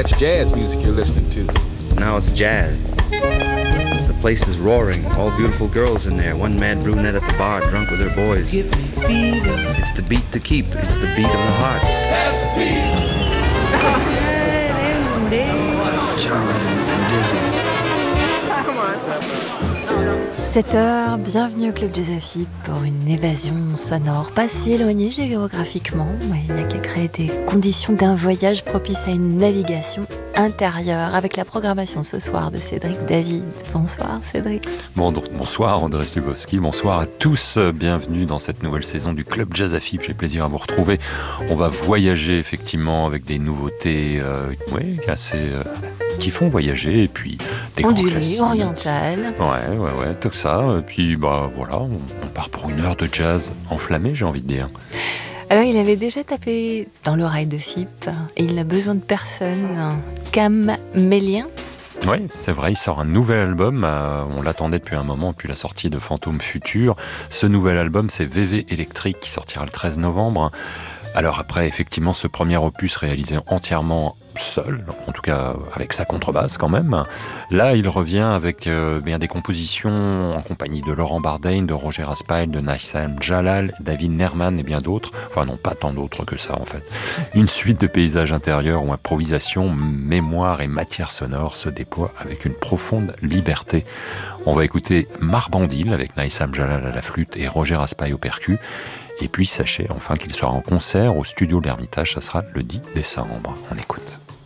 That's jazz music you're listening to. Now it's jazz. The place is roaring, all beautiful girls in there, one mad brunette at the bar, drunk with her boys. Give me fever. It's the beat to keep, it's the beat of the heart. That's the beat. Charlie and Dizzy. 7h, bienvenue au Club Jazz AFI pour une évasion sonore pas si éloignée géographiquement. Il n'y a qu'à créer des conditions d'un voyage propice à une navigation intérieure avec la programmation ce soir de Cédric David. Bonsoir Cédric. Bonsoir André Slubowski, bonsoir à tous. Bienvenue dans cette nouvelle saison du Club Jazz AFI. J'ai plaisir à vous retrouver. On va voyager effectivement avec des nouveautés qui font voyager et puis des ondulé, oriental. Ouais, tout ça. Et puis voilà, on part pour une heure de jazz enflammé, j'ai envie de dire. Alors il avait déjà tapé dans l'oreille de Sip et il n'a besoin de personne. Camélien. Oui, c'est vrai, il sort un nouvel album. On l'attendait depuis un moment, depuis la sortie de Fantôme Futur. Ce nouvel album, c'est VV Electric qui sortira le 13 novembre. Alors après, effectivement, ce premier opus réalisé entièrement seul, en tout cas avec sa contrebasse quand même. Là, il revient avec des compositions en compagnie de Laurent Bardane, de Roger Raspail, de Naïsam Jalal, David Nerman et bien d'autres. Enfin non, pas tant d'autres que ça en fait. Une suite de paysages intérieurs où improvisation, mémoire et matière sonore se déploient avec une profonde liberté. On va écouter Marbandil avec Naïsam Jalal à la flûte et Roger Raspail au percu. Et puis sachez enfin qu'il sera en concert au studio de l'Ermitage, ça sera le 10 décembre. On écoute.